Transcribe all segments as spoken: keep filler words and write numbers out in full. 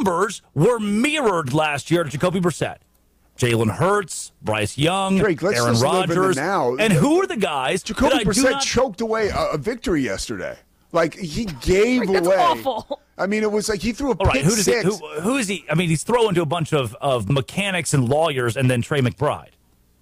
numbers were mirrored last year to Jacoby Brissett. Jalen Hurts, Bryce Young, Drake, let's Aaron just live in the Rodgers. now. And who are the guys Jacoby that I do Brissett not... choked away a, a victory yesterday. Like, he gave That's away. awful. I mean, it was like he threw a All right, pick who does he, six. who, who is he? I mean, he's throwing to a bunch of, of mechanics and lawyers and then Trey McBride.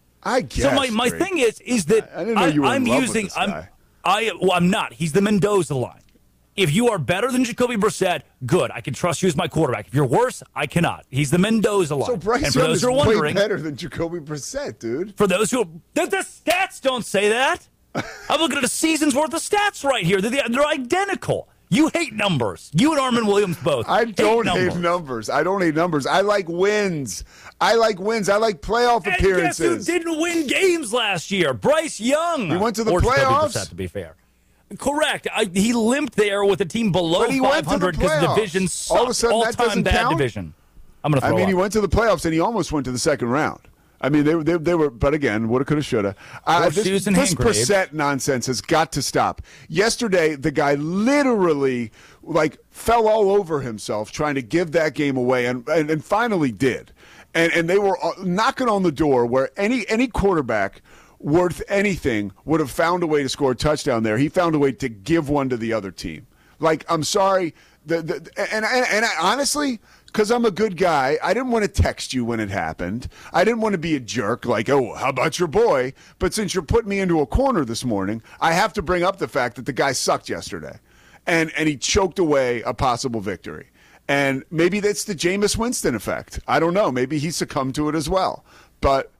I guess. So my, my Drake. thing is is that I didn't know you were in I'm love with using this I'm guy. I well I'm not. He's the Mendoza line. If you are better than Jacoby Brissett, good. I can trust you as my quarterback. If you're worse, I cannot. He's the Mendoza line. So Bryce and for Young those is who are way wondering, better than Jacoby Brissett, dude. for those who the, the stats don't say that. I'm looking at a season's worth of stats right here. They're, they're identical. You hate numbers. You and Armin Williams both. I don't hate numbers. hate numbers. I don't hate numbers. I like wins. I like wins. I like playoff And appearances. guess who didn't win games last year? Bryce Young. He went to the or Jacoby playoffs? Brissett, to be fair. Correct. I, he limped there with a team below But he went to the five hundred because the playoffs. division sucked. All of a sudden, that All-time doesn't bad count? division. I'm going to I throw mean, up. he went to the playoffs and he almost went to the second round. I mean, they they, they were, but again, woulda, coulda, shoulda. Uh, Horseshoes this and this hand grenades. Brissett nonsense has got to stop. Yesterday, the guy literally like fell all over himself trying to give that game away, and and, and finally did. And and they were knocking on the door where any any quarterback worth anything would have found a way to score a touchdown there. He found a way to give one to the other team. Like, I'm sorry, the, the and and, and I, honestly. Because I'm a good guy, I didn't want to text you when it happened. I didn't want to be a jerk like, oh, how about your boy? But since you're putting me into a corner this morning, I have to bring up the fact that the guy sucked yesterday. And and he choked away a possible victory. And maybe that's the Jameis Winston effect. I don't know. Maybe he succumbed to it as well. But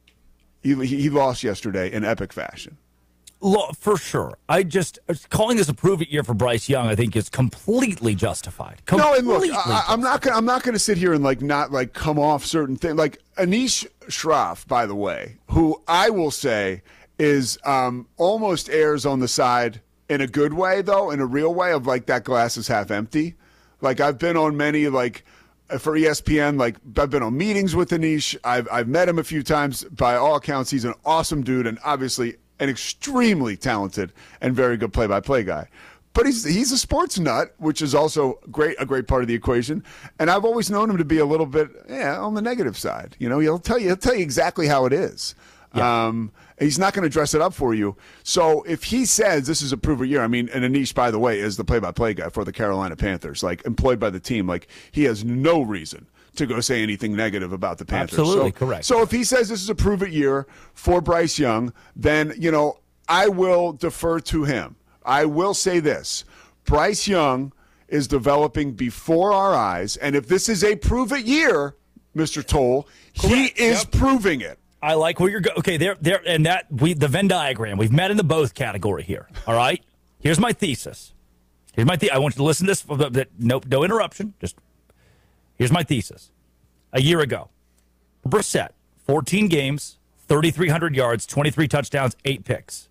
he, he lost yesterday in epic fashion. Lo- For sure. I just, calling this a prove-it year for Bryce Young, I think is completely justified. No, and Completely look, I, I'm not gonna, I'm not going to sit here and like not like come off certain things. Like Anish Shroff, by the way, who I will say is um, almost errs on the side in a good way, though, in a real way of like that glass is half empty. Like I've been on many like for E S P N, like I've been on meetings with Anish. I've I've met him a few times. By all accounts, he's an awesome dude, and obviously an extremely talented and very good play-by-play guy. But he's he's a sports nut, which is also great a great part of the equation. And I've always known him to be a little bit yeah, on the negative side. You know, he'll tell you he'll tell you exactly how it is. Yeah. Um, he's not going to dress it up for you. So if he says this is a prove it year, I mean, and Anish, by the way, is the play-by-play guy for the Carolina Panthers, like employed by the team. Like he has no reason to go say anything negative about the Panthers. Absolutely so, correct. So if he says this is a prove it year for Bryce Young, then, you know, I will defer to him. I will say this. Bryce Young is developing before our eyes, and if this is a prove it year, Mister Toll, he Correct. is Yep. proving it. I like where you're going. Okay, there, there, and that we the Venn diagram. We've met in the both category here. All right. Here's my thesis. Here's my the. I want you to listen to this. No, no interruption. Just here's my thesis. A year ago, Brissett, fourteen games, thirty-three hundred yards, twenty-three touchdowns, eight picks.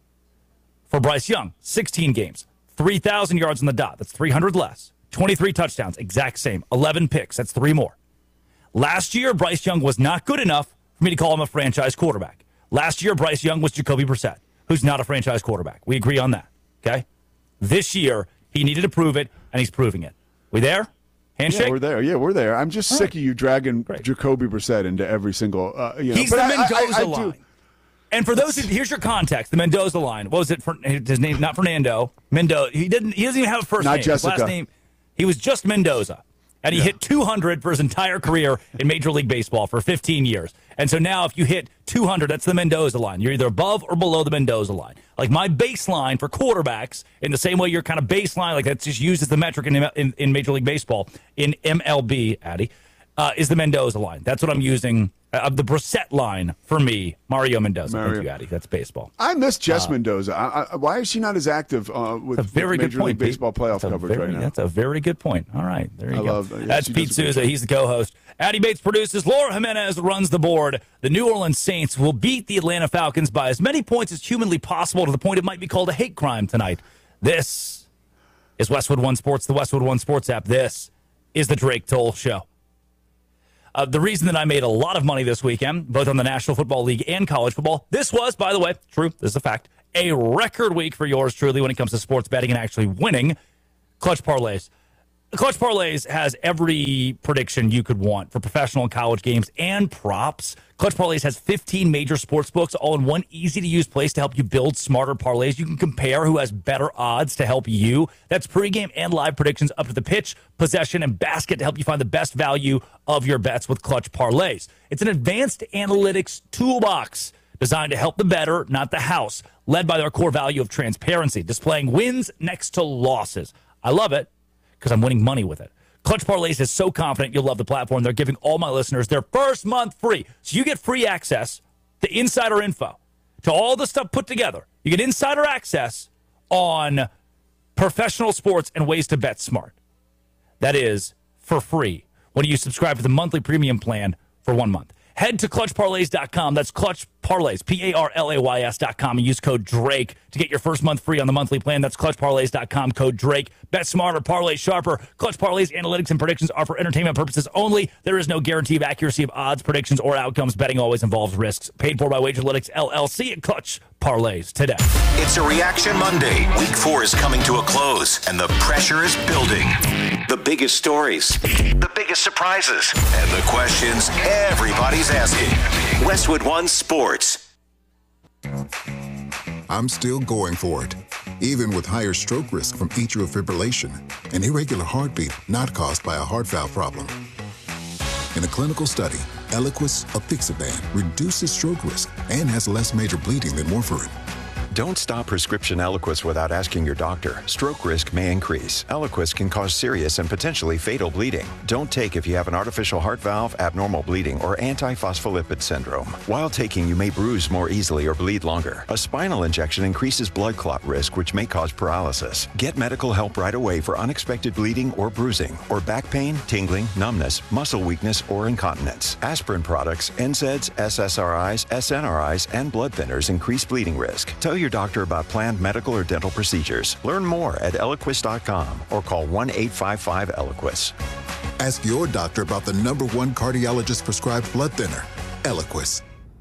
For Bryce Young, sixteen games, three thousand yards on the dot. That's three hundred less. twenty-three touchdowns, exact same. eleven picks. That's three more. Last year, Bryce Young was not good enough for me to call him a franchise quarterback. Last year, Bryce Young was Jacoby Brissett, who's not a franchise quarterback. We agree on that, okay? This year, he needed to prove it, and he's proving it. We there? Handshake? Yeah, we're there. Yeah, we're there. I'm just All sick right. of you dragging Great. Jacoby Brissett into every single. Uh, you know. He's but the I- I- Mendoza I- I line. do- And for those, who, here's your context: the Mendoza line. What was it? For, his name, not Fernando. Mendoza. He didn't. He doesn't even have a first Not name. Jessica. His last name. He was just Mendoza, and he Yeah. hit two hundred for his entire career in Major League Baseball for fifteen years. And so now, if you hit two hundred, that's the Mendoza line. You're either above or below the Mendoza line. Like my baseline for quarterbacks, in the same way your kind of baseline, like that's just used as the metric in in, in Major League Baseball in M L B, Addy, uh, is the Mendoza line. That's what I'm using. Uh, the Brissett line for me, Mario Mendoza. Mario. Thank you, Addy. That's baseball. I miss Jess Mendoza. I, I, why is she not as active uh, with, A very with good Major point. League Baseball Pete. playoff That's a coverage very, right now? That's a very good point. All right, there you I go. love- yeah, That's she Pete does a great Souza. job. He's the co-host. Addy Bates produces. Laura Jimenez runs the board. The New Orleans Saints will beat the Atlanta Falcons by as many points as humanly possible, to the point it might be called a hate crime tonight. This is Westwood One Sports, the Westwood One Sports app. This is the Drake Toll Show. Uh, the reason that I made a lot of money this weekend, both on the National Football League and college football, this was, by the way, true, this is a fact, a record week for yours truly when it comes to sports betting and actually winning clutch parlays. Clutch Parlays has every prediction you could want for professional and college games and props. Clutch Parlays has fifteen major sports books all in one easy-to-use place to help you build smarter parlays. You can compare who has better odds to help you. That's pregame and live predictions up to the pitch, possession, and basket to help you find the best value of your bets with Clutch Parlays. It's an advanced analytics toolbox designed to help the bettor, not the house, led by their core value of transparency, displaying wins next to losses. I love it because I'm winning money with it. Clutch Parlays is so confident you'll love the platform. They're giving all my listeners their first month free. So you get free access to insider info, to all the stuff put together. You get insider access on professional sports and ways to bet smart. That is for free when you subscribe to the monthly premium plan for one month. Head to clutch parlays dot com. That's Clutch Parlays, P A R L A Y S dot com, and use code Drake to get your first month free on the monthly plan. That's clutch parlays dot com, code Drake. Bet smarter, parlay sharper. Clutch Parlays analytics and predictions are for entertainment purposes only. There is no guarantee of accuracy of odds, predictions, or outcomes. Betting always involves risks. Paid for by Wagerlytics, L L C, and Clutch Parlays today. It's a Reaction Monday. Week four is coming to a close, and the pressure is building. The biggest stories, the biggest surprises, and the questions everybody's asking. Westwood One Sports. I'm still going for it, even with higher stroke risk from atrial fibrillation, an irregular heartbeat not caused by a heart valve problem. In a clinical study, Eliquis apixaban reduces stroke risk and has less major bleeding than warfarin. Don't stop prescription Eliquis without asking your doctor. Stroke risk may increase. Eliquis can cause serious and potentially fatal bleeding. Don't take if you have an artificial heart valve, abnormal bleeding, or antiphospholipid syndrome. While taking, you may bruise more easily or bleed longer. A spinal injection increases blood clot risk, which may cause paralysis. Get medical help right away for unexpected bleeding or bruising, or back pain, tingling, numbness, muscle weakness, or incontinence. Aspirin products, N SAIDs, S S R Is, S N R Is, and blood thinners increase bleeding risk. Tell your doctor about planned medical or dental procedures. Learn more at Eliquis dot com or call one eight five five Eliquis. Ask your doctor about the number one cardiologist prescribed blood thinner, Eliquis.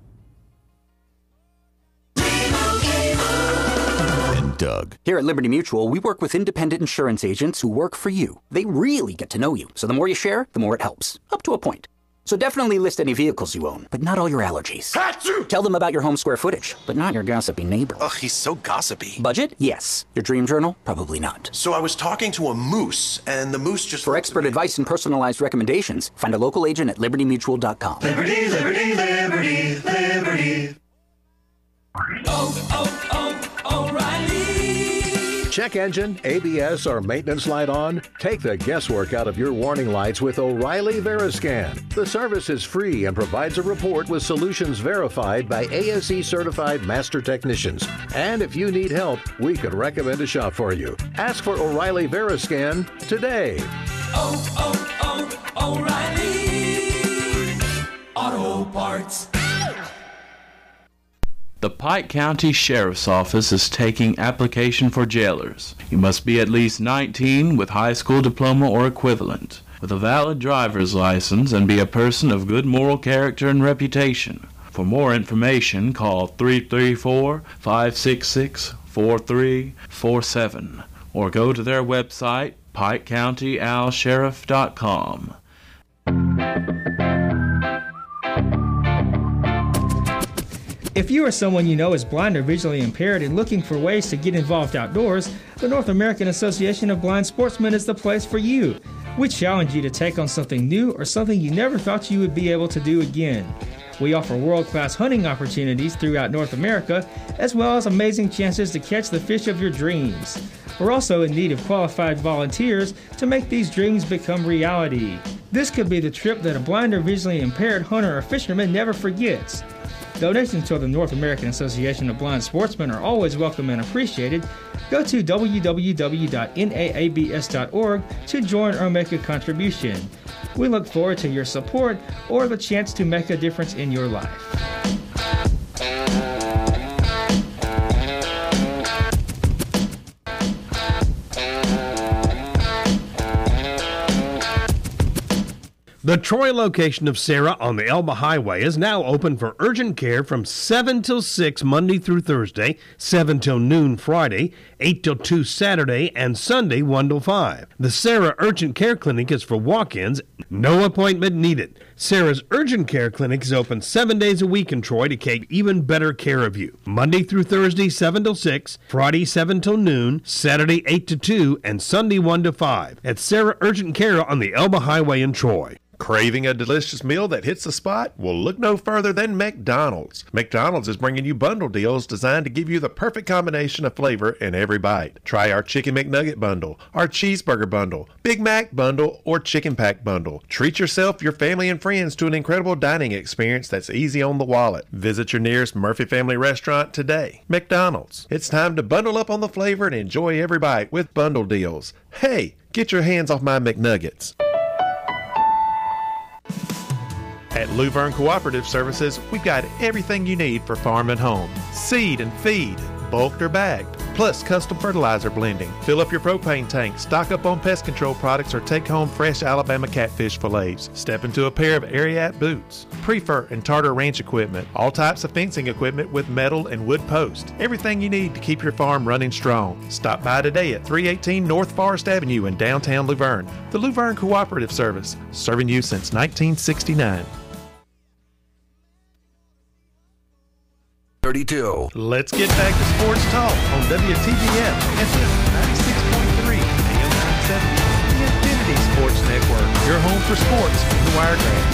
And Doug. Here at Liberty Mutual, we work with independent insurance agents who work for you. They really get to know you, so the more you share, the more it helps. Up to a point. So definitely list any vehicles you own, but not all your allergies. Achoo! Tell them about your home square footage, but not your gossipy neighbor. Ugh, he's so gossipy. Budget? Yes. Your dream journal? Probably not. So I was talking to a moose, and the moose just... For expert advice and personalized recommendations, find a local agent at liberty mutual dot com. Liberty, liberty, liberty, liberty. Oh, oh, oh, O'Reilly. Check engine, A B S, or maintenance light on? Take the guesswork out of your warning lights with O'Reilly Veriscan. The service is free and provides a report with solutions verified by A S E certified master technicians. And if you need help, we could recommend a shop for you. Ask for O'Reilly Veriscan today. Oh, oh, oh, O'Reilly Auto Parts. The Pike County Sheriff's Office is taking application for jailers. You must be at least nineteen with high school diploma or equivalent, with a valid driver's license, and be a person of good moral character and reputation. For more information, call three three four, five six six, four three four seven or go to their website, pike county al sheriff dot com. If you or someone you know is blind or visually impaired and looking for ways to get involved outdoors, the North American Association of Blind Sportsmen is the place for you. We challenge you to take on something new or something you never thought you would be able to do again. We offer world-class hunting opportunities throughout North America, as well as amazing chances to catch the fish of your dreams. We're also in need of qualified volunteers to make these dreams become reality. This could be the trip that a blind or visually impaired hunter or fisherman never forgets. Donations to the North American Association of Blind Sportsmen are always welcome and appreciated. Go to w w w dot n a a b s dot org to join or make a contribution. We look forward to your support or the chance to make a difference in your life. The Troy location of Sarah on the Elba Highway is now open for urgent care from seven till six Monday through Thursday, seven till noon Friday, eight till two Saturday, and Sunday one till five. The Sarah Urgent Care Clinic is for walk-ins, no appointment needed. Sarah's Urgent Care Clinic is open seven days a week in Troy to take even better care of you. Monday through Thursday, seven till six, Friday, seven till noon, Saturday, eight to two, and Sunday, one to five. At Sarah Urgent Care on the Elba Highway in Troy. Craving a delicious meal that hits the spot? Well, look no further than McDonald's. McDonald's is bringing you bundle deals designed to give you the perfect combination of flavor in every bite. Try our Chicken McNugget bundle, our Cheeseburger bundle, Big Mac bundle, or Chicken Pack bundle. Treat yourself, your family, and friends to an incredible dining experience that's easy on the wallet. Visit your nearest Murphy Family Restaurant today. McDonald's. It's time to bundle up on the flavor and enjoy every bite with bundle deals. Hey, get your hands off my McNuggets. At Luverne Cooperative Services, we've got everything you need for farm and home. Seed and feed, bulked or bagged, plus custom fertilizer blending. Fill up your propane tank, stock up on pest control products, or take home fresh Alabama catfish fillets. Step into a pair of Ariat boots, Prefer and Tartar Ranch equipment, all types of fencing equipment with metal and wood posts. Everything you need to keep your farm running strong. Stop by today at three eighteen North Forest Avenue in downtown Luverne. The Luverne Cooperative Service, serving you since nineteen sixty-nine. thirty-two. Let's get back to sports talk on W T B F F M ninety-six point three A M nine seventy, the Infinity Sports Network, your home for sports in the Wiregrass.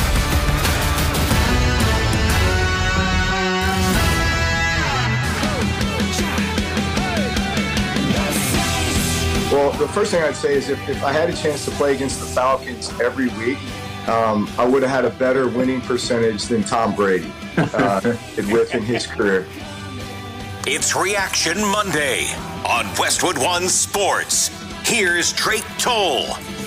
Well, the first thing I'd say is if, if I had a chance to play against the Falcons every week, um, I would have had a better winning percentage than Tom Brady uh, with in his career. It's Reaction Monday on Westwood One Sports. Here's Drake Toll.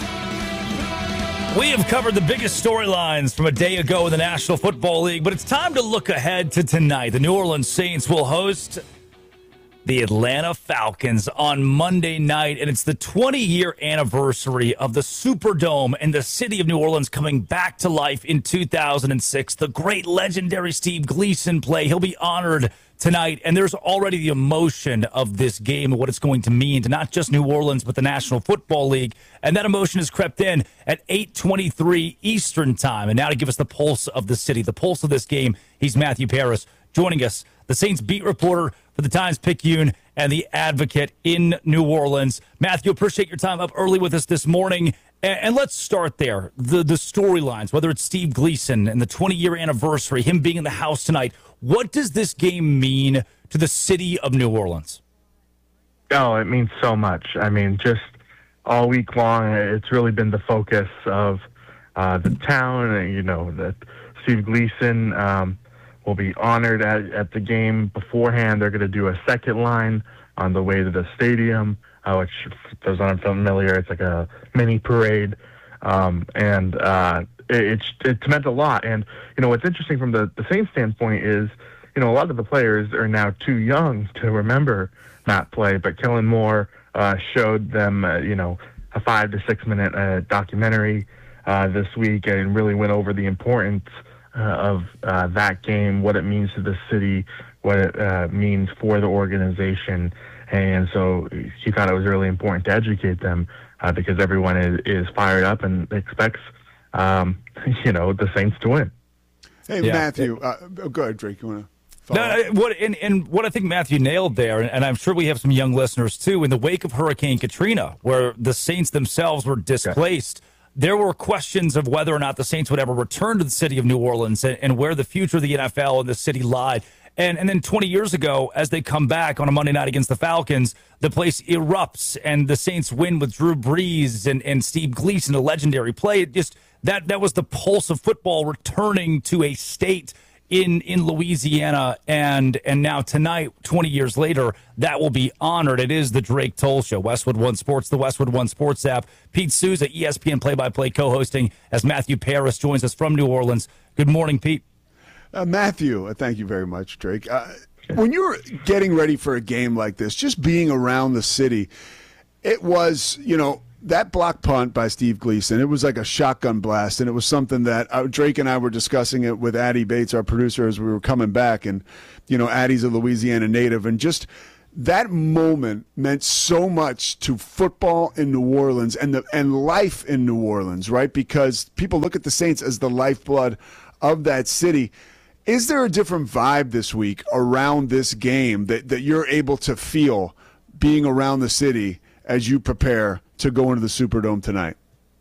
We have covered the biggest storylines from a day ago in the National Football League, but it's time to look ahead to tonight. The New Orleans Saints will host the Atlanta Falcons on Monday night, and it's the twenty-year anniversary of the Superdome and the city of New Orleans coming back to life in two thousand six. The great legendary Steve Gleason play. He'll be honored tonight, and there's already the emotion of this game and what it's going to mean to not just New Orleans, but the National Football League, and that emotion has crept in at eight twenty-three Eastern Time. And now to give us the pulse of the city, the pulse of this game, he's Matthew Paris, joining us, the Saints beat reporter for the Times-Picayune and the Advocate in New Orleans. Matthew, appreciate your time up early with us this morning. And, and let's start there. The the storylines, whether it's Steve Gleason and the twenty-year anniversary, him being in the house tonight, what does this game mean to the city of New Orleans? Oh, it means so much. I mean, just all week long, it's really been the focus of uh, the town. And, you know, that Steve Gleason um, will be honored at, at the game beforehand. They're going to do a second line on the way to the stadium, uh, which, for those aren't familiar, it's like a mini parade. Um, and uh, it, it's, it's meant a lot. And, you know, what's interesting from the, the Saints standpoint is, you know, a lot of the players are now too young to remember that play, but Kellen Moore uh, showed them, uh, you know, a five to six minute uh, documentary uh, this week and really went over the importance uh, of uh, that game, what it means to the city, what it uh, means for the organization. And so he thought it was really important to educate them uh, because everyone is, is fired up and expects, um, you know, the Saints to win. Hey, yeah. Matthew, uh, go ahead, Drake. You want to? No, what and, and what I think Matthew nailed there, and I'm sure we have some young listeners too, in the wake of Hurricane Katrina, where the Saints themselves were displaced, there were questions of whether or not the Saints would ever return to the city of New Orleans and, and where the future of the N F L and the city lied. And and then twenty years ago, as they come back on a Monday night against the Falcons, the place erupts and the Saints win with Drew Brees and, and Steve Gleason, a legendary play. It just that that was the pulse of football returning to a state in in Louisiana, and and now tonight, twenty years later, that will be honored. It is the Drake Toll Show, Westwood One Sports, the Westwood One Sports app. Pete Souza, E S P N play-by-play co-hosting, as Matthew Paris joins us from New Orleans. Good morning, Pete. Uh, Matthew, uh, thank you very much, Drake. Uh, when you were getting ready for a game like this, just being around the city, it was, you know, that block punt by Steve Gleason, it was like a shotgun blast, and it was something that uh, Drake and I were discussing it with Addie Bates, our producer, as we were coming back. And, you know, Addie's a Louisiana native, and just that moment meant so much to football in New Orleans and the and life in New Orleans, right? Because people look at the Saints as the lifeblood of that city. Is there a different vibe this week around this game that, that you're able to feel being around the city as you prepare to go into the Superdome tonight?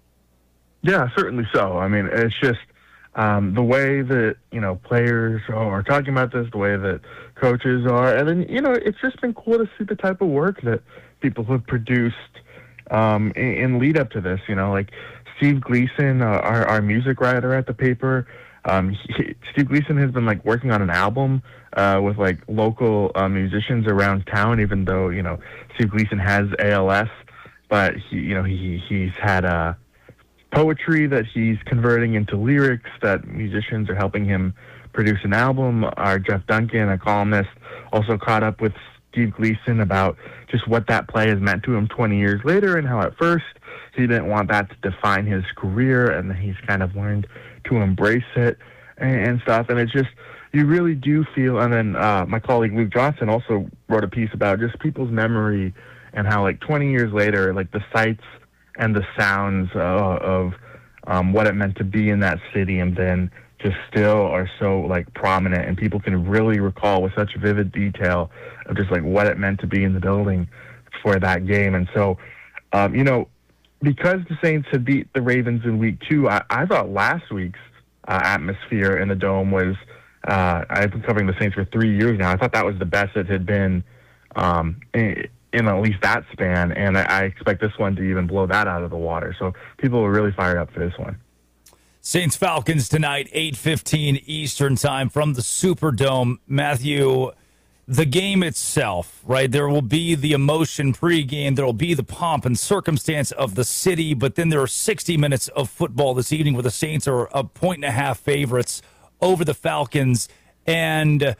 Yeah, certainly so. I mean, it's just um, the way that, you know, players are talking about this, the way that coaches are. And then, you know, it's just been cool to see the type of work that people have produced um, in, in lead up to this. You know, like Steve Gleason, uh, our, our music writer at the paper, um, he, Steve Gleason has been, like, working on an album uh, with, like, local uh, musicians around town, even though, you know, Steve Gleason has A L S. But, he, you know, he he's had uh, poetry that he's converting into lyrics that musicians are helping him produce an album. Our Jeff Duncan, a columnist, also caught up with Steve Gleason about just what that play has meant to him twenty years later, and how at first he didn't want that to define his career, and then he's kind of learned to embrace it and, and stuff. And it's just, you really do feel, and then uh, my colleague Luke Johnson also wrote a piece about just people's memory and how, like, twenty years later, like, the sights and the sounds uh, of um, what it meant to be in that city, and then just still are so, like, prominent, and people can really recall with such vivid detail of just, like, what it meant to be in the building for that game. And so, um, you know, because the Saints had beat the Ravens in week two, I, I thought last week's uh, atmosphere in the Dome was, uh, I've been covering the Saints for three years now, I thought that was the best it had been um, in, in at least that span, and I, I expect this one to even blow that out of the water. So people were really fired up for this one. Saints Falcons tonight, eight fifteen Eastern time from the Superdome. Matthew, the game itself, right? There will be the emotion pregame. There will be the pomp and circumstance of the city, but then there are sixty minutes of football this evening where the Saints are a point and a half favorites over the Falcons. And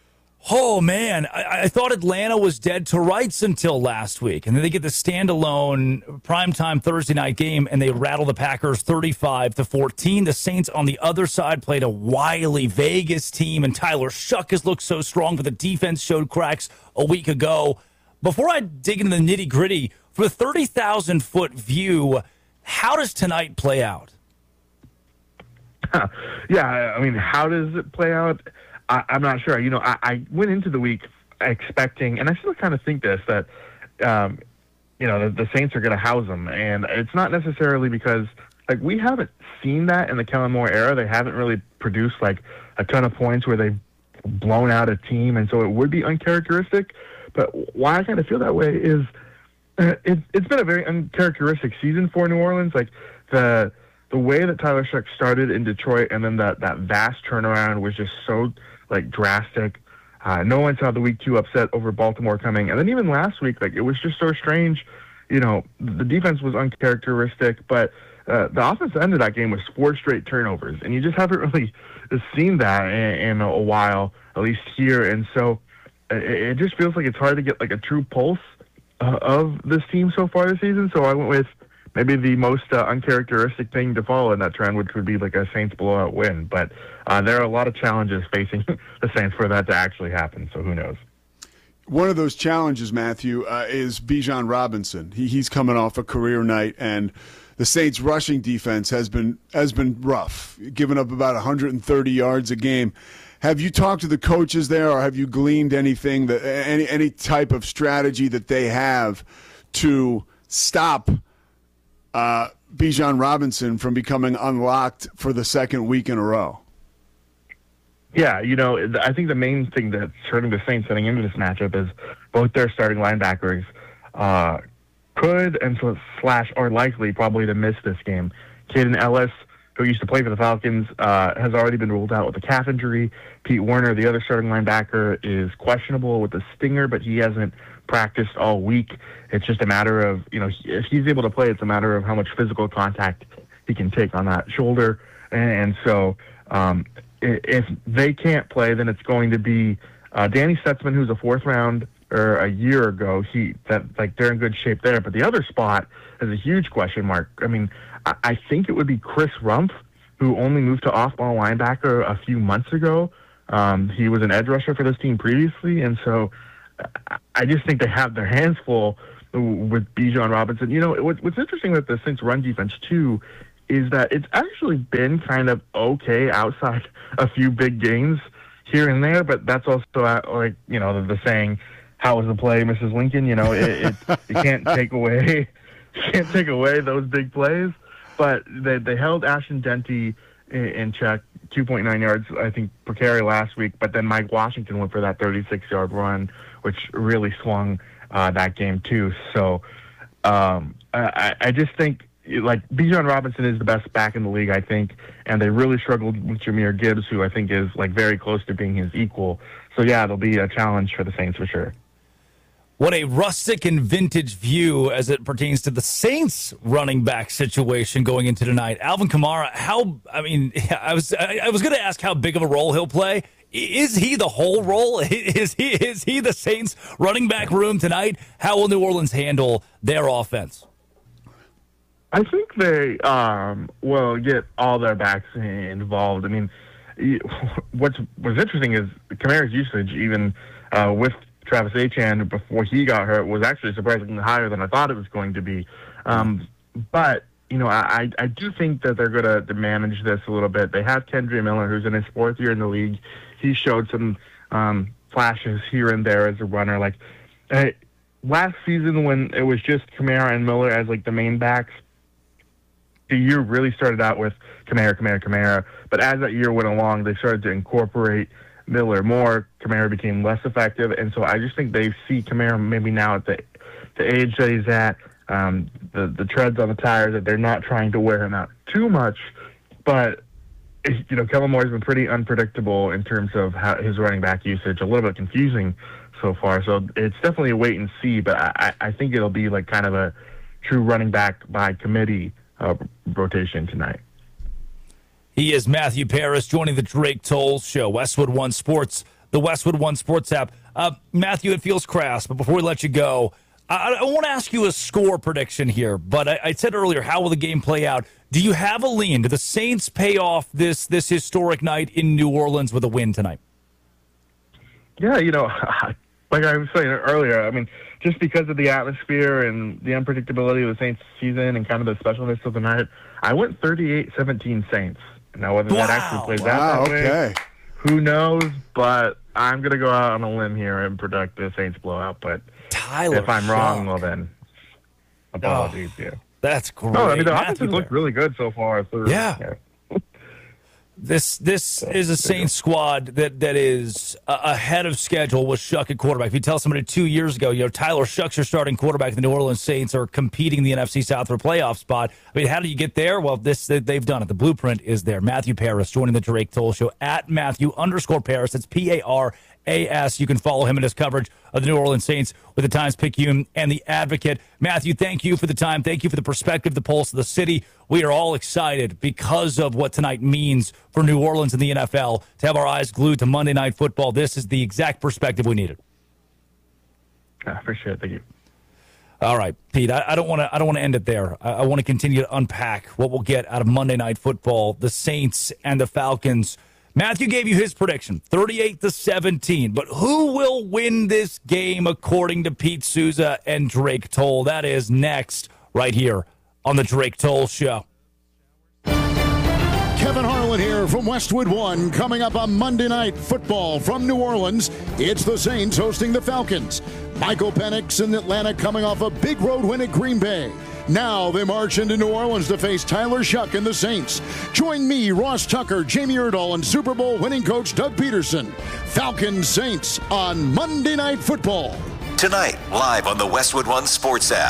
oh, man, I, I thought Atlanta was dead to rights until last week. And then they get the standalone primetime Thursday night game, and they rattle the Packers thirty-five to fourteen. The Saints on the other side played a wily Vegas team, and Tyler Shuck has looked so strong, but the defense showed cracks a week ago. Before I dig into the nitty-gritty, from a thirty thousand foot view, how does tonight play out? Yeah, I mean, how does it play out? I, I'm not sure. You know, I, I went into the week expecting, and I still kind of think this, that, um, you know, the, the Saints are going to house them. And it's not necessarily because, like, we haven't seen that in the Kellen Moore era. They haven't really produced, like, a ton of points where they've blown out a team. And so it would be uncharacteristic. But why I kind of feel that way is uh, it, it's been a very uncharacteristic season for New Orleans. Like, the the way that Tyler Shuck started in Detroit, and then that, that vast turnaround was just so, like, drastic. Uh, no one saw the week two upset over Baltimore coming. And then even last week, like, it was just so strange. You know, the defense was uncharacteristic, but uh, the offensive end of that game was four straight turnovers. And you just haven't really seen that in, in a while, at least here. And so it, it just feels like it's hard to get, like, a true pulse uh, of this team so far this season. So I went with maybe the most uh, uncharacteristic thing to follow in that trend, which would be like a Saints blowout win. But uh, there are a lot of challenges facing the Saints for that to actually happen, so who knows? One of those challenges, Matthew, uh, is Bijan Robinson. He, he's coming off a career night, and the Saints' rushing defense has been has been rough, giving up about one hundred thirty yards a game. Have you talked to the coaches there, or have you gleaned anything, that any any type of strategy that they have to stop Uh, Bijan Robinson from becoming unlocked for the second week in a row? Yeah, you know, I think the main thing that's hurting the Saints heading into this matchup is both their starting linebackers uh, could and so slash are likely probably to miss this game. Caden Ellis, who used to play for the Falcons, uh, has already been ruled out with a calf injury. Pete Werner, the other starting linebacker, is questionable with a stinger, but he hasn't practiced all week. It's just a matter of, you know, if he's able to play, it's a matter of how much physical contact he can take on that shoulder. And, and so um, if they can't play, then it's going to be uh, Danny Stutzman, who's a fourth-round or a year ago, he that like they're in good shape there. But the other spot is a huge question mark. I mean, I, I think it would be Chris Rumpf, who only moved to off-ball linebacker a few months ago. Um, he was an edge rusher for this team previously, and so I just think they have their hands full with Bijan Robinson. You know, what, what's interesting with the Saints' run defense, too, is that it's actually been kind of okay outside a few big gains here and there, but that's also like, you know, the, the saying, how was the play, Missus Lincoln? You know, it, it, you can't take away you can't take away those big plays, but they, they held Ashton Denty in, in check, two point nine yards, I think, per carry last week, but then Mike Washington went for that thirty-six-yard run, which really swung uh, that game, too. So um, I, I just think, like, Bijan Robinson is the best back in the league, I think, and they really struggled with Jahmyr Gibbs, who I think is, like, very close to being his equal. So, yeah, it'll be a challenge for the Saints for sure. What a rustic and vintage view as it pertains to the Saints running back situation going into tonight. Alvin Kamara, how, I mean, I was I, I was going to ask how big of a role he'll play. Is he the whole role? Is he is he the Saints running back room tonight? How will New Orleans handle their offense? I think they um, will get all their backs involved. I mean, what's what's interesting is Kamara's usage, even uh, with Travis Etienne before he got hurt, was actually surprisingly higher than I thought it was going to be. Um, but, you know, I, I do think that they're going to manage this a little bit. They have Kendre Miller, who's in his fourth year in the league. He showed some um, flashes here and there as a runner. Like uh, last season when it was just Kamara and Miller as, like, the main backs, the year really started out with Kamara, Kamara, Kamara. But as that year went along, they started to incorporate Miller more. Kamara became less effective, and so I just think they see Kamara maybe now at the the age that he's at, um, the the treads on the tires, that they're not trying to wear him out too much. But you know, Kellen Moore's been pretty unpredictable in terms of how his running back usage, a little bit confusing so far. So it's definitely a wait and see. But I, I think it'll be like kind of a true running back by committee uh, rotation tonight. He is Matthew Paris joining the Drake Toll Show, Westwood One Sports, the Westwood One Sports app. Uh, Matthew, it feels crass, but before we let you go, I, I want to ask you a score prediction here. But I, I said earlier, how will the game play out? Do you have a lean? Do the Saints pay off this this historic night in New Orleans with a win tonight? Yeah, you know, like I was saying earlier, I mean, just because of the atmosphere and the unpredictability of the Saints season and kind of the specialness of the night, I went thirty-eight seventeen Saints. Now, whether wow. that actually plays wow, out that okay. way, who knows? But I'm going to go out on a limb here and predict the Saints blowout. But Tyler if I'm Shough. wrong, well then, apologies. Oh, yeah, that's great. No, I mean the Matthew offenses look really good so far. So, yeah. yeah. This this is a Saints squad that, that is uh, ahead of schedule with Shough at quarterback. If you tell somebody two years ago, you know, Tyler Shough's your starting quarterback, the New Orleans Saints are competing in the N F C South for a playoff spot. I mean, how do you get there? Well, this they've done it. The blueprint is there. Matthew Paris joining the Drake Toll Show at Matthew underscore Paris. It's P A R A S. You can follow him in his coverage of the New Orleans Saints with the Times-Picayune and the Advocate. Matthew, thank you for the time. Thank you for the perspective, the pulse of the city. We are all excited because of what tonight means for New Orleans and the N F L to have our eyes glued to Monday Night Football. This is the exact perspective we needed. I appreciate it. Thank you. All right, Pete. I, I don't want to. I don't want to end it there. I, I want to continue to unpack what we'll get out of Monday Night Football, the Saints and the Falcons. Matthew gave you his prediction, thirty-eight to seventeen. But who will win this game according to Pete Souza and Drake Toll? That is next, right here on the Drake Toll Show. Kevin Harlan here from Westwood One. Coming up on Monday Night Football from New Orleans, it's the Saints hosting the Falcons. Michael Penix in Atlanta coming off a big road win at Green Bay. Now they march into New Orleans to face Tyler Shough and the Saints. Join me, Ross Tucker, Jamie Erdahl, and Super Bowl winning coach Doug Peterson. Falcons Saints on Monday Night Football. Tonight, live on the Westwood One Sports app.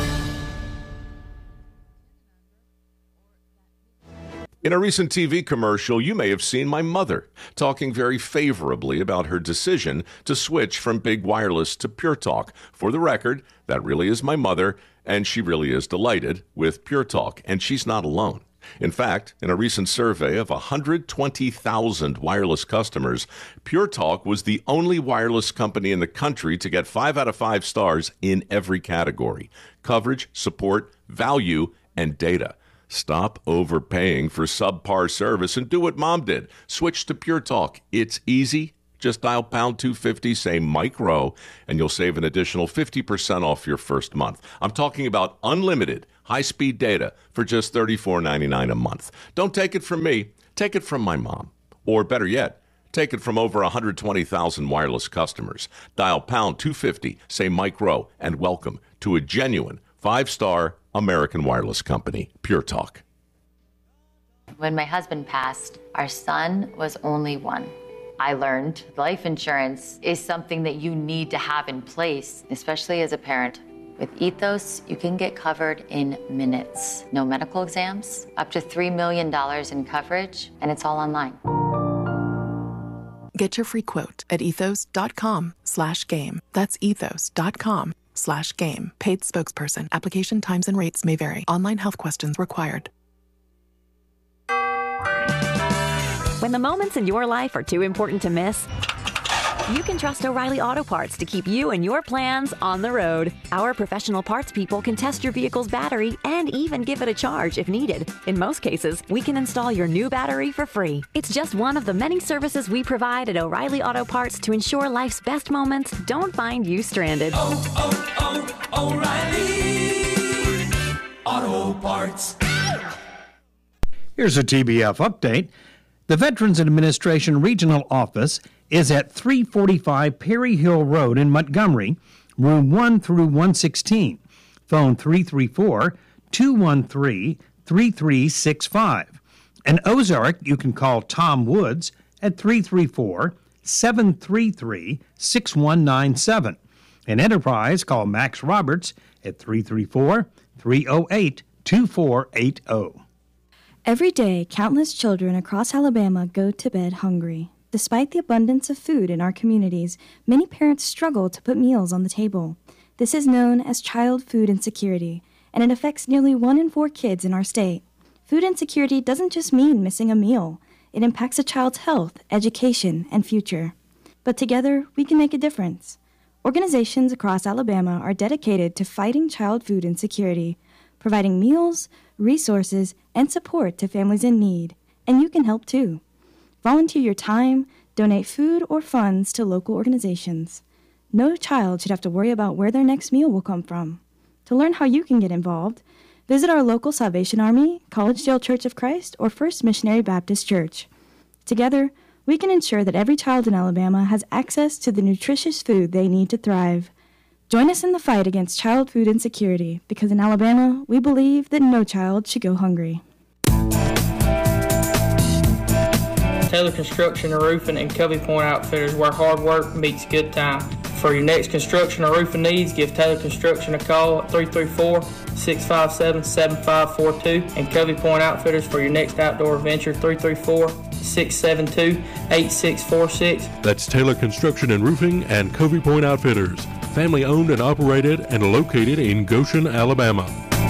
In a recent T V commercial, you may have seen my mother talking very favorably about her decision to switch from Big Wireless to Pure Talk. For the record, that really is my mother, and she really is delighted with Pure Talk, and she's not alone. In fact, in a recent survey of one hundred twenty thousand wireless customers, Pure Talk was the only wireless company in the country to get five out of five stars in every category: coverage, support, value, and data. Stop overpaying for subpar service and do what Mom did. Switch to Pure Talk. It's easy. Just dial pound two fifty, say Mike Rowe, and you'll save an additional fifty percent off your first month. I'm talking about unlimited high-speed data for just thirty-four ninety-nine a month. Don't take it from me. Take it from my mom. Or better yet, take it from over one hundred twenty thousand wireless customers. Dial pound two fifty, say Mike Rowe, and welcome to a genuine five-star American wireless company, Pure Talk. When my husband passed, our son was only one. I learned life insurance is something that you need to have in place, especially as a parent. With Ethos, you can get covered in minutes. No medical exams, up to three million dollars in coverage, and it's all online. Get your free quote at ethos.com slash game. That's ethos.com slash game. Paid spokesperson. Application times and rates may vary. Online health questions required. When the moments in your life are too important to miss, you can trust O'Reilly Auto Parts to keep you and your plans on the road. Our professional parts people can test your vehicle's battery and even give it a charge if needed. In most cases, we can install your new battery for free. It's just one of the many services we provide at O'Reilly Auto Parts to ensure life's best moments don't find you stranded. Oh, oh, oh, O'Reilly Auto Parts. Here's a T B F update. The Veterans Administration Regional Office is at three forty-five Perry Hill Road in Montgomery, room one through one sixteen. Phone three three four, two one three, three three six five. In Ozark, you can call Tom Woods at three three four, seven three three, six one nine seven. In Enterprise, call Max Roberts at three three four, three oh eight, two four eight oh. Every day, countless children across Alabama go to bed hungry. Despite the abundance of food in our communities, many parents struggle to put meals on the table. This is known as child food insecurity, and it affects nearly one in four kids in our state. Food insecurity doesn't just mean missing a meal. It impacts a child's health, education, and future. But together, we can make a difference. Organizations across Alabama are dedicated to fighting child food insecurity, providing meals, resources, and support to families in need. And you can help too. Volunteer your time, donate food or funds to local organizations. No child should have to worry about where their next meal will come from. To learn how you can get involved, visit our local Salvation Army, Collegedale Church of Christ, or First Missionary Baptist Church. Together, we can ensure that every child in Alabama has access to the nutritious food they need to thrive. Join us in the fight against child food insecurity, because in Alabama, we believe that no child should go hungry. Taylor Construction and Roofing and Covey Point Outfitters, where hard work meets good time. For your next construction or roofing needs, give Taylor Construction a call at three three four, six five seven, seven five four two, and Covey Point Outfitters for your next outdoor adventure, three three four, six seven two, eight six four six. That's Taylor Construction and Roofing and Covey Point Outfitters. Family owned and operated and located in Goshen, Alabama.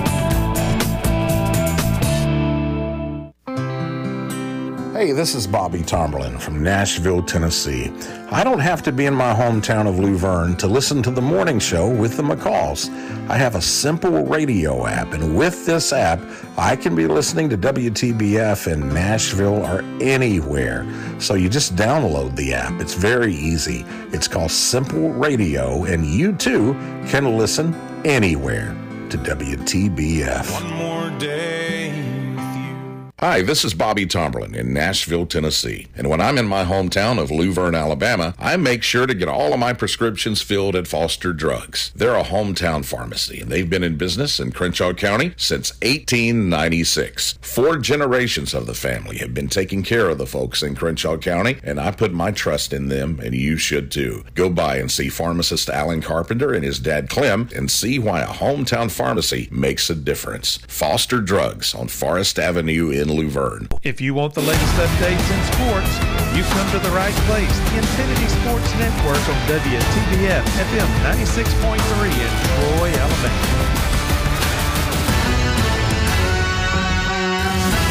Hey, this is Bobby Tomberlin from Nashville, Tennessee. I don't have to be in my hometown of Luverne to listen to the morning show with the McCalls. I have a simple radio app, and with this app, I can be listening to W T B F in Nashville or anywhere. So you just download the app. It's very easy. It's called Simple Radio, and you too can listen anywhere to W T B F. One more day. Hi, this is Bobby Tomberlin in Nashville, Tennessee. And when I'm in my hometown of Luverne, Alabama, I make sure to get all of my prescriptions filled at Foster Drugs. They're a hometown pharmacy, and they've been in business in Crenshaw County since eighteen ninety-six. Four generations of the family have been taking care of the folks in Crenshaw County, and I put my trust in them, and you should too. Go by and see pharmacist Alan Carpenter and his dad Clem and see why a hometown pharmacy makes a difference. Foster Drugs on Forest Avenue in Luverne. If you want the latest updates in sports, you've come to the right place. The Infinity Sports Network on W T B F F M ninety-six point three in Troy, Alabama.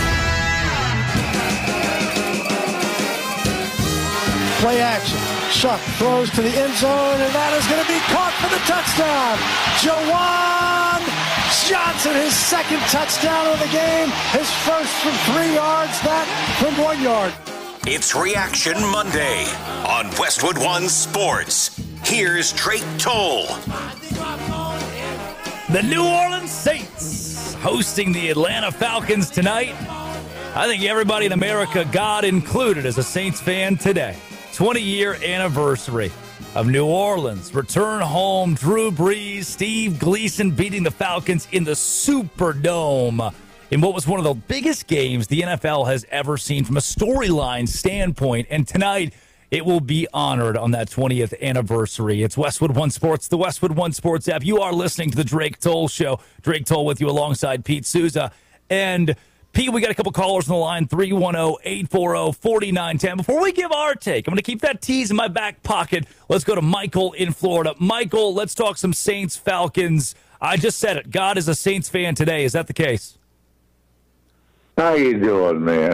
Play action. Shuck throws to the end zone, and that is going to be caught for the touchdown. Jawan Johnson, his second touchdown of the game. His first from three yards, that from one yard. It's Reaction Monday on Westwood One Sports. Here's Drake Toll. The New Orleans Saints hosting the Atlanta Falcons tonight. I think everybody in America, God included, is a Saints fan today. twenty-year anniversary of New Orleans. Return home, Drew Brees, Steve Gleason beating the Falcons in the Superdome in what was one of the biggest games the N F L has ever seen from a storyline standpoint. And tonight, it will be honored on that twentieth anniversary. It's Westwood One Sports, the Westwood One Sports app. You are listening to the Drake Toll Show. Drake Toll with you alongside Pete Souza. And Pete, we got a couple callers on the line, three one zero, eight four zero, four nine one zero. Before we give our take, I'm going to keep that tease in my back pocket. Let's go to Michael in Florida. Michael, let's talk some Saints Falcons. I just said it. God is a Saints fan today. Is that the case? How you doing, man?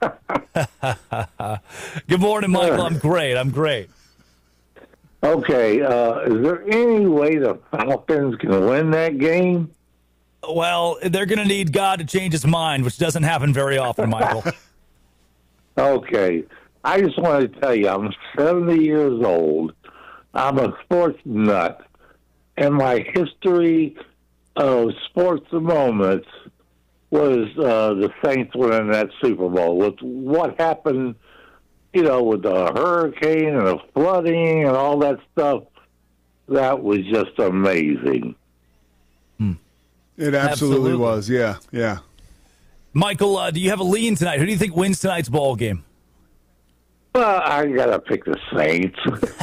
Good morning, Michael. I'm great. I'm great. Okay. Uh, is there any way the Falcons can win that game? Well, they're going to need God to change his mind, which doesn't happen very often, Michael. Okay. I just want to tell you, I'm seventy years old. I'm a sports nut. And my history of sports moments was uh, the Saints winning that Super Bowl. With what happened, you know, with the hurricane and the flooding and all that stuff, that was just amazing. Hmm. It absolutely, absolutely was, yeah, yeah. Michael, uh, do you have a lean tonight? Who do you think wins tonight's ball game? Well, I got to pick the Saints.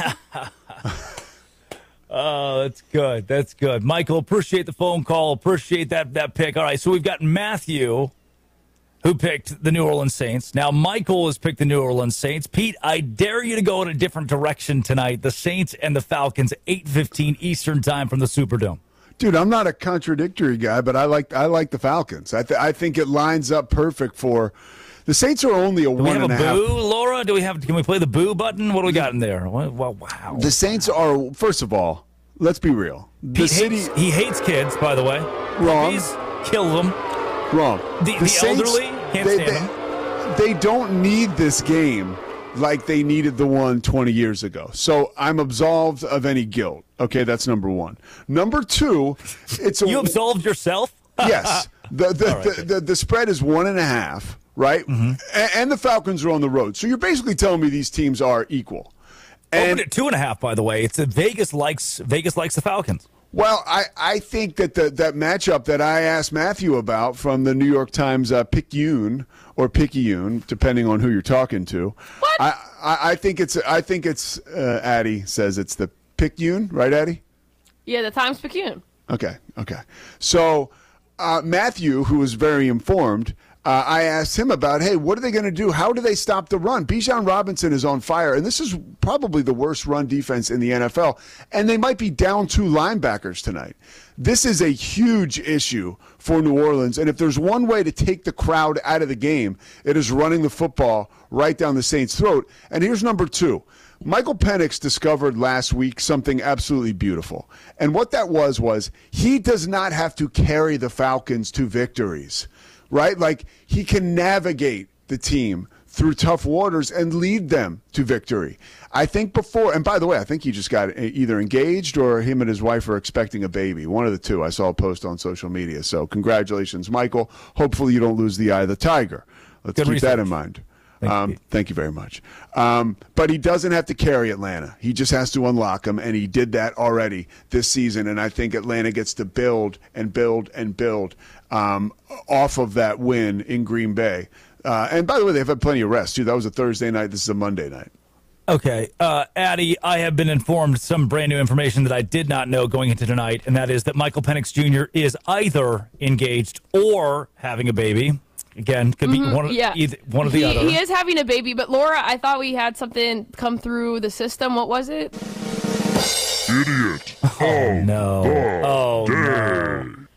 Oh, that's good. That's good. Michael, appreciate the phone call. Appreciate that that pick. All right, so we've got Matthew, who picked the New Orleans Saints. Now, Michael has picked the New Orleans Saints. Pete, I dare you to go in a different direction tonight. The Saints and the Falcons, eight fifteen Eastern time from the Superdome. Dude, I'm not a contradictory guy, but I like I like the Falcons. I th- I think it lines up perfect for the Saints. Are only a do one we have and a a half. boo, Laura? Do we have? Can we play the boo button? What do we got in there? Well, wow. The Saints are, first of all, let's be real. The Pete city hates, he hates kids, by the way. Wrong. He's killed them. Wrong. The, the the Saints, elderly can't they, stand they, them. They don't need this game like they needed the one twenty years ago. So I'm absolved of any guilt. Okay, that's number one. Number two, it's a, you absolved yourself. Yes, the the, All right, the, the the spread is one and a half, right? Mm-hmm. And, and the Falcons are on the road. So you're basically telling me these teams are equal. And open at two and a half, by the way. It's a Vegas likes Vegas likes the Falcons. Well, I, I think that the, that matchup that I asked Matthew about from the New York Times uh, Picayune or Picayune, depending on who you're talking to. What? I, I, I think it's I think it's uh, Addie says it's the Picayune, right, Addie? Yeah, the Times Picayune. Okay, okay. So uh, Matthew, who was very informed, Uh, I asked him about, hey, what are they going to do? How do they stop the run? Bijan Robinson is on fire, and this is probably the worst run defense in the N F L, and they might be down two linebackers tonight. This is a huge issue for New Orleans, and if there's one way to take the crowd out of the game, it is running the football right down the Saints' throat. And here's number two. Michael Penix discovered last week something absolutely beautiful, and what that was was he does not have to carry the Falcons to victories. Right? Like, he can navigate the team through tough waters and lead them to victory. I think before, and by the way, I think he just got either engaged or him and his wife are expecting a baby. One of the two. I saw a post on social media. So congratulations, Michael. Hopefully you don't lose the eye of the tiger. Let's Good keep research. that in mind. Thank, um, you. thank you very much. Um, but he doesn't have to carry Atlanta. He just has to unlock them, and he did that already this season. And I think Atlanta gets to build and build and build um, off of that win in Green Bay. Uh, and by the way, they've had plenty of rest, too. That was a Thursday night. This is a Monday night. Okay. Uh, Addie, I have been informed some brand new information that I did not know going into tonight, and that is that Michael Penix Junior is either engaged or having a baby. Again, could be mm-hmm, one of, yeah. either, one of the he, other. He is having a baby, but Laura, I thought we had something come through the system. What was it? Idiot. Oh, no. Oh, no. It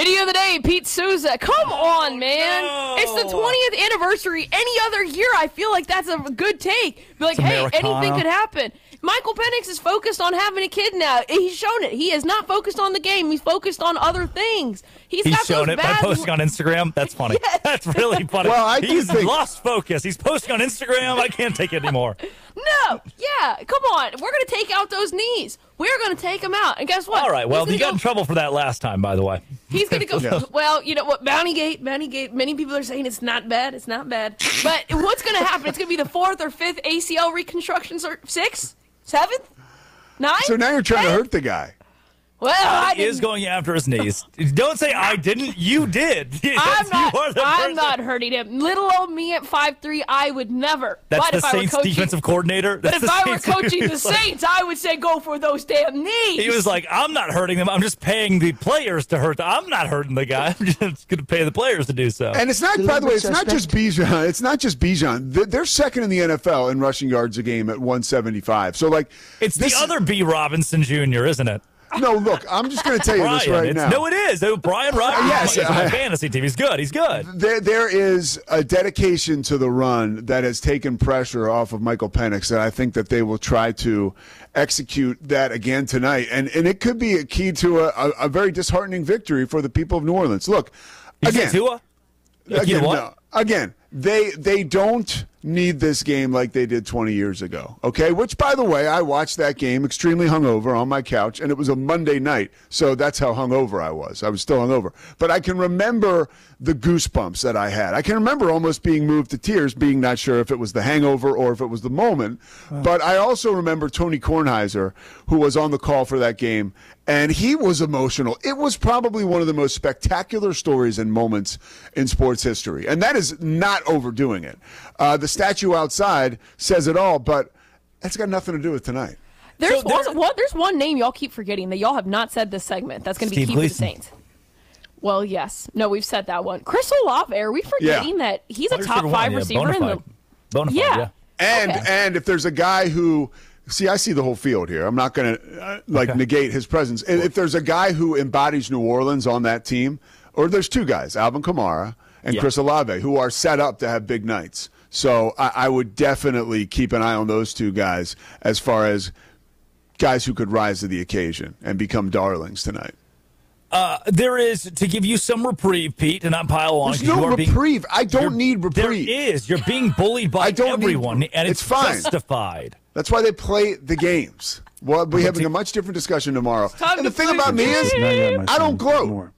Idiot of the day, Pete Souza. Come on, man. no. It's the twentieth anniversary. Any other year, I feel like that's a good take. Be like, It's hey, Americana. anything could happen. Michael Penix is focused on having a kid now. He's shown it. He is not focused on the game. He's focused on other things. He's, He's got shown those it by bad posting on Instagram. That's funny. That's really funny. Well, I do He's think- lost focus. He's posting on Instagram. I can't take it anymore. No, yeah, come on. We're going to take out those knees. We're going to take them out. And guess what? All right. Well, He's you gonna got in trouble for that last time, by the way. He's going to go, Yeah. well, you know what, Bountygate, Bountygate, many people are saying it's not bad, it's not bad. But what's going to happen? It's going to be the fourth or fifth A C L reconstruction, or sixth, seventh, ninth? So now you're trying to hurt the guy. Well, I He is didn't. going after his knees. Don't say I didn't. You did. I'm not, You are the I'm person. not hurting him. Little old me at five three, I would never. That's but the if I were Saints coaching, defensive coordinator. But That's if the I were Saints- coaching he the was like- Saints, I would say go for those damn knees. He was like, I'm not hurting them. I'm just paying the players to hurt them. I'm not hurting the guy. I'm just going to pay the players to do so. And it's not, by the way, it's not just Bijan. It's not just Bijan. They're- They're second in the N F L in rushing yards a game at one seventy-five. So, like, It's this the other B. Robinson Junior, isn't it? No, look, I'm just going to tell you Brian, this right it's- now. No, it is. Oh, Brian Robinson. Yes, It's my I- fantasy team. He's good. He's good. There, there is a dedication to the run that has taken pressure off of Michael Penix, and I think that they will try to execute that again tonight. And and it could be a key to a, a, a very disheartening victory for the people of New Orleans. Look, You again, said Tua? Like, you again, know what? no, again, they they don't need this game like they did twenty years ago. Okay, which, by the way, I watched that game extremely hungover on my couch, and it was a Monday night, so that's how hungover I was. I was still hungover, but I can remember the goosebumps that I had. I can remember almost being moved to tears, being not sure if it was the hangover or if it was the moment. But I also remember Tony Kornheiser, who was on the call for that game, and he was emotional. It was probably one of the most spectacular stories and moments in sports history, and that is not overdoing it. Uh, the statue outside says it all, but that's got nothing to do with tonight. There's So there- one, one. There's one name y'all keep forgetting that y'all have not said this segment. That's going to be Steve key for the Gleason. Saints. Well, yes. No, we've said that one. Chris Olave, are we forgetting Yeah. that he's a Wide top receiver five one, yeah, receiver in bona the fide. Bona fide, Yeah. yeah. And Okay. and if there's a guy who see, I see the whole field here. I'm not going to uh, like Okay. negate his presence. And if there's a guy who embodies New Orleans on that team, or there's two guys, Alvin Kamara and Yeah. Chris Olave, who are set up to have big nights. So I, I would definitely keep an eye on those two guys as far as guys who could rise to the occasion and become darlings tonight. Uh, there is, to give you some reprieve, Pete, and not pile on. There's 'cause you no are being- reprieve. I don't you're- need reprieve. There is. You're being bullied by I don't need- everyone, and it's, it's fine. justified. That's why they play the games. Well, we're having a much different discussion tomorrow. time And the to thing play about the me is, game. I don't gloat.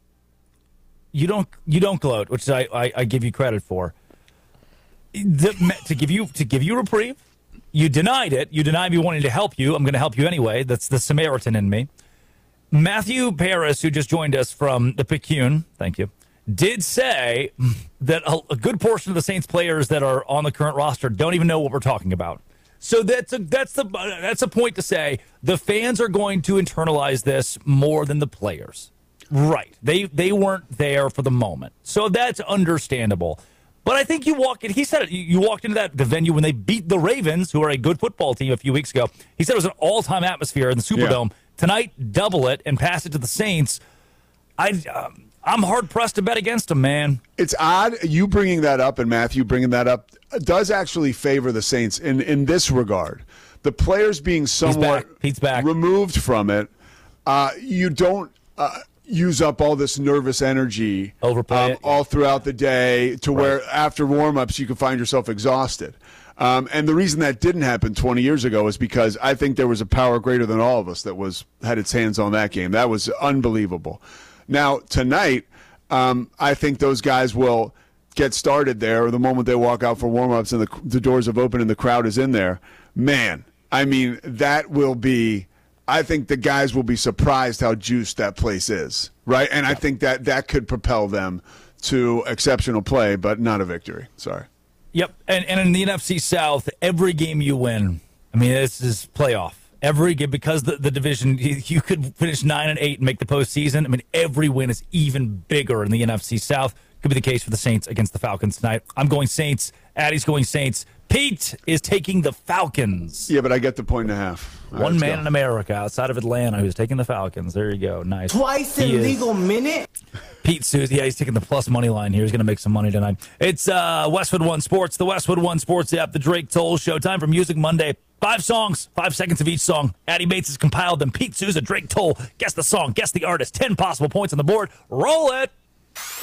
You don't. You don't gloat, which I, I, I give you credit for. The, to give you to give you reprieve, you denied it. You denied me wanting to help you. I'm going to help you anyway. That's the Samaritan in me. Matthew Paris, who just joined us from the Picayune, thank you, did say that a, a good portion of the Saints players that are on the current roster don't even know what we're talking about. So that's a, that's the that's a point to say the fans are going to internalize this more than the players. Right. They they weren't there for the moment. So that's understandable. But I think you walk in, he said it, you, you walked into that the venue when they beat the Ravens, who are a good football team a few weeks ago. He said it was an all-time atmosphere in the Superdome. Yeah. Tonight, double it and pass it to the Saints. I, um, I'm hard-pressed to bet against them, man. It's odd you bringing that up and Matthew bringing that up does actually favor the Saints in, in this regard. The players being somewhat back. Pete's back. removed from it, uh, you don't uh, use up all this nervous energy Overplay um, it. all throughout the day to where after warm-ups you can find yourself exhausted. Um, and the reason that didn't happen twenty years ago is because I think there was a power greater than all of us that was had its hands on that game. That was unbelievable. Now, tonight, um, I think those guys will get started there the moment they walk out for warm-ups and the, the doors have opened and the crowd is in there. Man, I mean, that will be – I think the guys will be surprised how juiced that place is, right? And I think that that could propel them to exceptional play, but not a victory. Sorry. Yep, and, and in the N F C South, every game you win, I mean, this is playoff. Every game, because the, the division, you, you could finish nine and eight and make the postseason. I mean, every win is even bigger in the N F C South. Could be the case for the Saints against the Falcons tonight. I'm going Saints. Addie's going Saints. Pete is taking the Falcons. Yeah, but I get the point and a half. All right, One let's man go. in America outside of Atlanta who's taking the Falcons. There you go. Nice. Twice He in is- legal minute? Pete Susie, yeah, he's taking the plus money line here. He's going to make some money tonight. It's uh, Westwood One Sports, the Westwood One Sports app, the Drake Toll Show. Time for Music Monday. Five songs, five seconds of each song. Addie Bates has compiled them. Pete Souza, Drake Toll. Guess the song, guess the artist. Ten possible points on the board. Roll it.